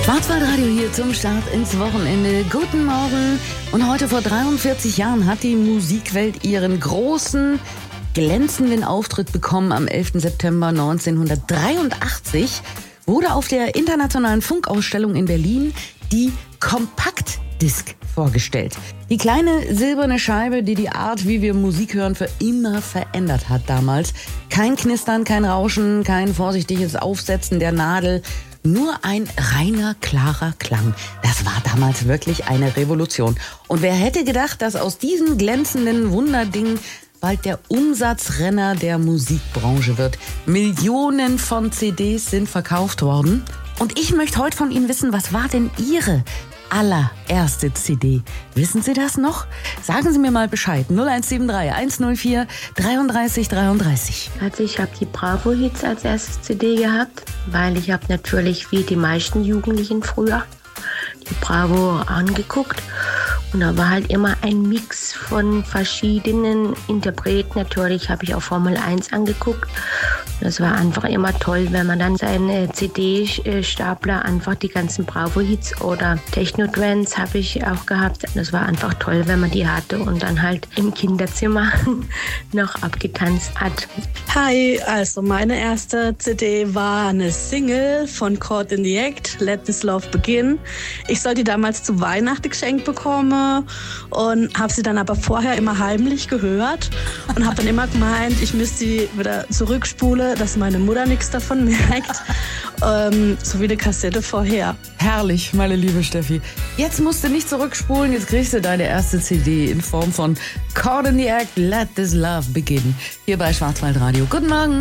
Schwarzwaldradio hier zum Start ins Wochenende. Guten Morgen. Und heute vor 43 Jahren hat die Musikwelt ihren großen, glänzenden Auftritt bekommen. Am 11. September 1983 wurde auf der Internationalen Funkausstellung in Berlin die Kompaktdisk vorgestellt. Die kleine silberne Scheibe, die die Art, wie wir Musik hören, für immer verändert hat damals. Kein Knistern, kein Rauschen, kein vorsichtiges Aufsetzen der Nadel. Nur ein reiner, klarer Klang. Das war damals wirklich eine Revolution. Und wer hätte gedacht, dass aus diesem glänzenden Wunderding bald der Umsatzrenner der Musikbranche wird. Millionen von CDs sind verkauft worden. Und ich möchte heute von Ihnen wissen, was war denn Ihre allererste CD? Wissen Sie das noch? Sagen Sie mir mal Bescheid. 0173 104 33 33. Also ich habe die Bravo-Hits als erstes CD gehabt, weil ich habe natürlich wie die meisten Jugendlichen früher die Bravo angeguckt. Und da war halt immer ein Mix von verschiedenen Interpreten. Natürlich habe ich auch Formel 1 angeguckt. Das war einfach immer toll, wenn man dann seine CD-Stapler einfach die ganzen Bravo-Hits oder Techno-Trends habe ich auch gehabt. Das war einfach toll, wenn man die hatte und dann halt im Kinderzimmer noch abgetanzt hat. Hi, also meine erste CD war eine Single von Caught in the Act, Let This Love Begin. Ich sollte die damals zu Weihnachten geschenkt bekommen und habe sie dann aber vorher immer heimlich gehört und habe dann immer gemeint, ich müsste sie wieder zurückspulen, dass meine Mutter nichts davon merkt, so wie eine Kassette vorher. Herrlich, meine liebe Steffi. Jetzt musst du nicht zurückspulen, jetzt kriegst du deine erste CD in Form von Caught in the Act, Let This Love Begin. Hier bei Schwarzwaldradio. Guten Morgen.